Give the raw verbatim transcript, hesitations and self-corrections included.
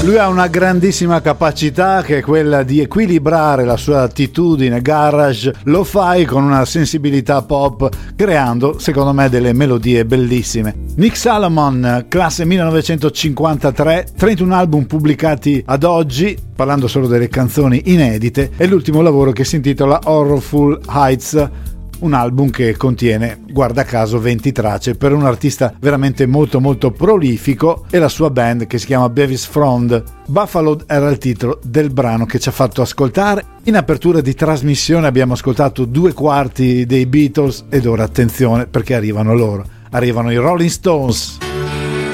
Lui ha una grandissima capacità che è quella di equilibrare la sua attitudine garage, lo fai con una sensibilità pop, creando secondo me delle melodie bellissime. Nick Salomon, classe millenovecentocinquantatré, trentuno album pubblicati ad oggi, parlando solo delle canzoni inedite, e l'ultimo lavoro che si intitola Horrorful Heights, un album che contiene, guarda caso, venti tracce per un artista veramente molto molto prolifico, e la sua band che si chiama Bevis Frond. Buffalo era il titolo del brano che ci ha fatto ascoltare. In apertura di trasmissione abbiamo ascoltato due quarti dei Beatles ed ora attenzione perché arrivano loro, arrivano i Rolling Stones.